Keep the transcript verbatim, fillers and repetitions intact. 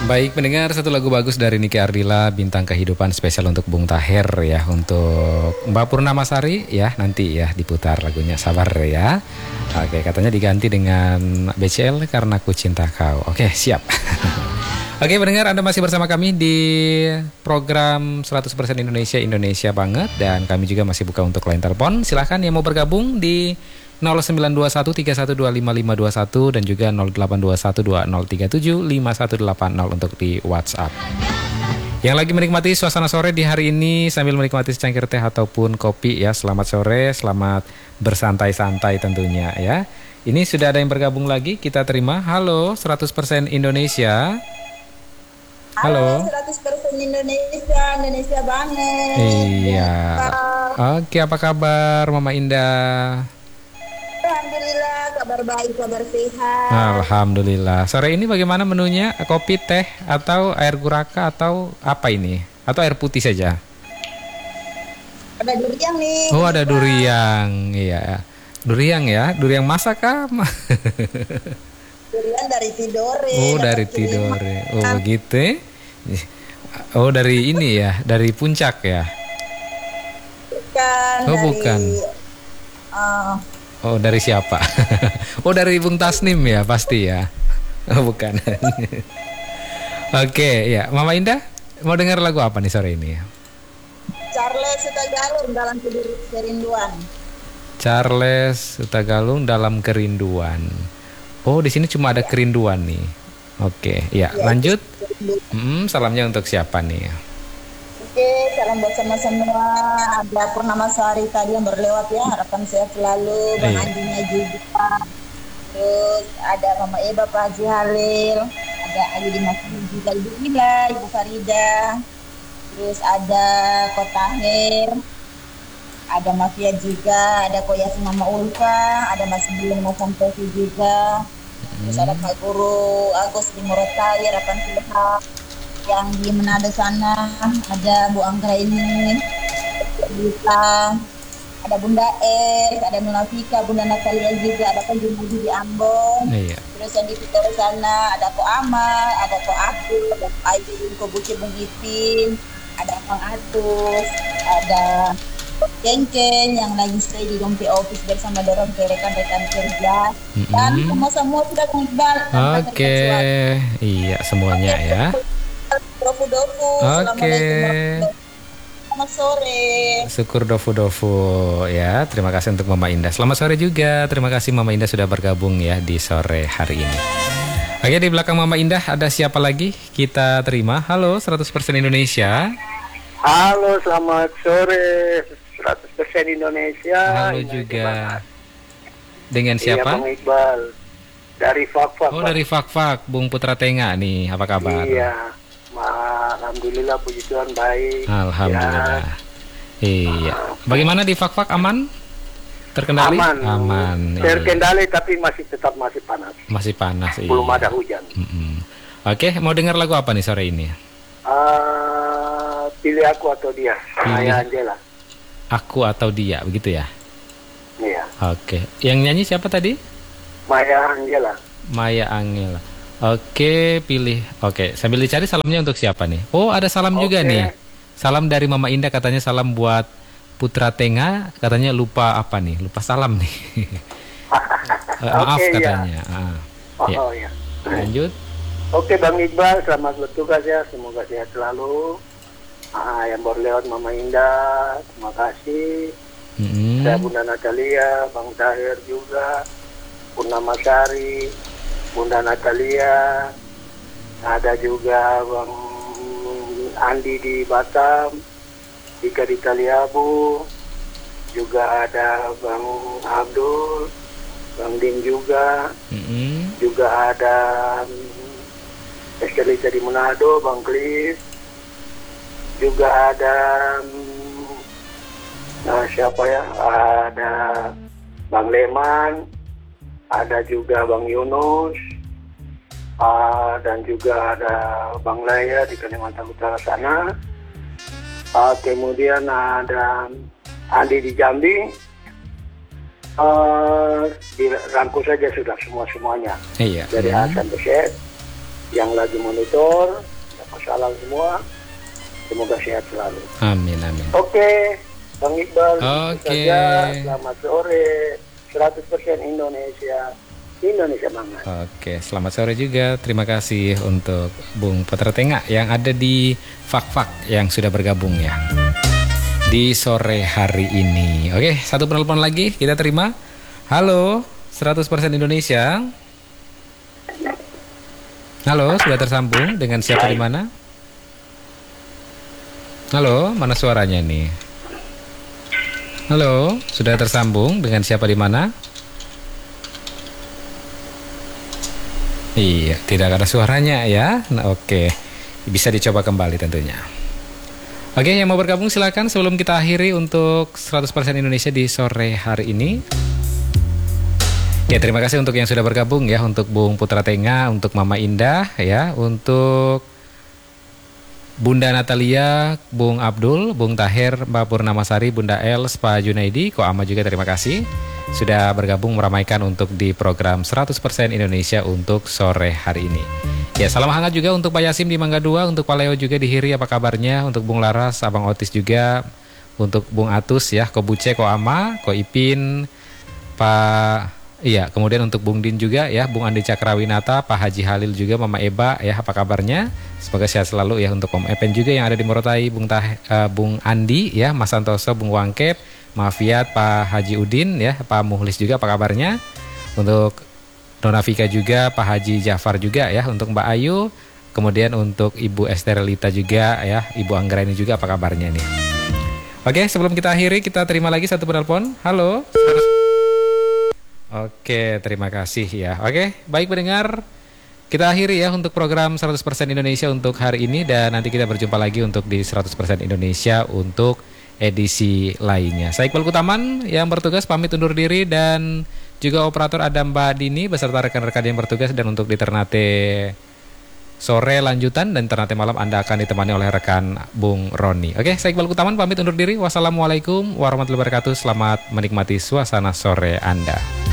Baik, mendengar satu lagu bagus dari Niki Ardila, Bintang Kehidupan, spesial untuk Bung Taher ya, untuk Mbak Purnamasari ya, nanti ya diputar lagunya, sabar ya. Oke, katanya diganti dengan B C L karena Ku Cinta Kau. Oke, siap. Oke, mendengar Anda masih bersama kami di program seratus persen Indonesia, Indonesia banget, dan kami juga masih buka untuk line telepon. Silahkan yang mau bergabung di nol sembilan dua satu tiga satu dua lima lima dua satu dan juga nol delapan dua satu dua nol tiga tujuh lima satu delapan nol untuk di WhatsApp. Yang lagi menikmati suasana sore di hari ini sambil menikmati secangkir teh ataupun kopi ya, selamat sore, selamat bersantai-santai tentunya ya. Ini sudah ada yang bergabung lagi, kita terima. Halo, seratus persen Indonesia. Halo. Halo, seratus persen Indonesia, Indonesia banget. Iya. Oke, apa kabar Mama Indah? Alhamdulillah, kabar baik, kabar sehat. Alhamdulillah. Sore ini bagaimana menunya? Kopi, teh, atau air guraka, atau apa ini? Atau air putih saja? Ada durian nih. Oh, ada durian. Iya. Durian ya? Durian masak kah? Durian dari Tidore. Oh, dari Tidore. Oh, gitu. Oh, dari ini ya, dari puncak ya? Bukan. Oh, dari, bukan. Uh, Oh, dari siapa? Oh, dari Bung Tasnim ya, pasti ya. Oh, bukan. Oke, ya. Mama Indah, mau dengar lagu apa nih sore ini? Charles Sutagalung dalam kerinduan. Charles Sutagalung dalam kerinduan. Oh, di sini cuma ada kerinduan nih. Oke, ya, ya lanjut. Hmm, salamnya untuk siapa nih? Oke, salam buat sama-semua. Ada Purnamasari tadi yang berlewat ya, harapan sehat selalu. Bang Andinya juga. Terus ada Mama Eba, Pak Haji Halil. Ada Ayu Dimasri juga, Ibu Ila, Ibu Farida. Terus ada Kotahir. Ada Mafia juga, ada Koyas Mama Ulfa, ada Mas Bilin Mosampevi juga. Terus ada Pak Guru Agus di Morotai, harapan sehat. Yang di Manado sana ada Bu Anggra ini, Bisa, ada Bunda Es, ada Nulafika, Bunda Natalia juga, ada Pak Junaidi di Ambon. Iya. Terus yang di Pitoro sana ada Ko Amal, ada Ko Aku, ada Ko Aidin, Ko Buci Bung Ipin, ada Bang Atus, ada Kenceng yang lagi stay di Dompi Office bersama dorong ke rekan-rekan kerja. Mm-hmm. Dan semua-semua sudah mengimbal. Oke, okay. Iya semuanya okay. Ya. Dofu-dofu. Oke. Selamat sore. Syukur dofu-dofu ya. Terima kasih untuk Mama Indah. Selamat sore juga. Terima kasih Mama Indah sudah bergabung ya di sore hari ini. Oke, di belakang Mama Indah ada siapa lagi? Kita terima. Halo, seratus persen Indonesia. Halo, selamat sore. seratus persen Indonesia. Halo juga. Dengan siapa? Iya, Bang Iqbal. Dari Fak-Fak. Oh, dari Fak-Fak. Bung Putra Tengah nih. Apa kabar? Iya. Alhamdulillah, puji Tuhan baik. Alhamdulillah. Ya. Iya. Bagaimana di Fak-Fak, aman? Terkendali? Aman. Aman. Terkendali, iya. Tapi masih tetap masih panas. Masih panas. Belum iya. ada hujan. Mm-mm. Oke, mau dengar lagu apa nih sore ini? Uh, pilih aku atau dia. Maya Angela. Aku atau dia, begitu ya? Iya. Oke. Yang nyanyi siapa tadi? Maya Angela. Maya Angela. Oke, pilih. Oke, sambil dicari salamnya untuk siapa nih? Oh, ada salam Oke. juga nih. Salam dari Mama Indah, katanya salam buat Putra Tengah, katanya lupa apa nih? Lupa salam nih. Maaf Oke, katanya. Ya. Ah. Oh, Ya. oh ya. Lanjut. Oke Bang Iqbal, selamat bertugas ya. Semoga sehat selalu. Ah, yang baru lewat Mama Indah, terima kasih. Mm-hmm. Saya Bunda Natalia, Bang Tahir juga, Purnamasari, Bunda Natalia, ada juga Bang Andi di Batam, Dika di Taliabu, juga ada Bang Abdul, Bang Din juga, Mm-hmm. juga ada Estelita di Manado, Bang Klis, juga ada nah, siapa ya, ada Bang Leman, ada juga Bang Yunus, uh, dan juga ada Bang Laya di Kalimantan Utara sana. Uh, kemudian ada Andi di Jambi. Uh, dirangkul saja sudah semua-semuanya. Iya. Dari A sampai Z. yang lagi monitor, salam semua. Semoga sehat selalu. Amin, amin. Oke, Bang Iqbal. Oke. Saja. Selamat sore. seratus persen Indonesia. Indonesia banget. Oke, selamat sore juga. Terima kasih untuk Bung Putra Tengah yang ada di Fak-Fak yang sudah bergabung ya di sore hari ini. Oke, satu penelpon lagi kita terima. Halo, seratus persen Indonesia. Halo, sudah tersambung dengan siapa di mana? Halo, mana suaranya nih? Halo, sudah tersambung dengan siapa di mana? Iya, tidak ada suaranya ya. Nah, oke, bisa dicoba kembali tentunya. Oke, yang mau bergabung silakan sebelum kita akhiri untuk seratus persen Indonesia di sore hari ini. Ya, terima kasih untuk yang sudah bergabung ya, untuk Bung Putra Tengah, untuk Mama Indah ya, untuk Bunda Natalia, Bung Abdul, Bung Tahir, Mbak Purnamasari, Bunda Els, Pak Junaidi, Ko Ama juga terima kasih sudah bergabung meramaikan untuk di program seratus persen Indonesia untuk sore hari ini. Ya, salam hangat juga untuk Pak Yasim di Mangga dua, untuk Pak Leo juga di Hiri, apa kabarnya, untuk Bung Laras, Abang Otis juga, untuk Bung Atus ya, Ko Buce, Ko Ama, Ko Ipin, Pak... Iya, kemudian untuk Bung Din juga ya, Bung Andi Cakrawinata, Pak Haji Halil juga, Mama Eba ya, apa kabarnya? Semoga sehat selalu ya, untuk Om Epen juga yang ada di Morotai, Bung Tah, uh, Bung Andi ya, Mas Santoso, Bung Wangkep, Mafiat, Pak Haji Udin ya, Pak Muhlis juga, apa kabarnya? Untuk Nona Vika juga, Pak Haji Jafar juga ya, untuk Mbak Ayu, kemudian untuk Ibu Esterelita juga ya, Ibu Anggraini juga, apa kabarnya nih? Oke, sebelum kita akhiri kita terima lagi satu penelpon. Halo. Oke, terima kasih ya. Oke, baik pendengar, kita akhiri ya untuk program seratus persen Indonesia untuk hari ini. Dan nanti kita berjumpa lagi untuk di seratus persen Indonesia untuk edisi lainnya. Saya Iqbal Kutaman yang bertugas pamit undur diri, dan juga operator ada Mbak Dini beserta rekan-rekan yang bertugas. Dan untuk di Ternate sore lanjutan dan Ternate malam Anda akan ditemani oleh rekan Bung Roni. Oke, saya Iqbal Kutaman pamit undur diri. Wassalamualaikum warahmatullahi wabarakatuh. Selamat menikmati suasana sore Anda.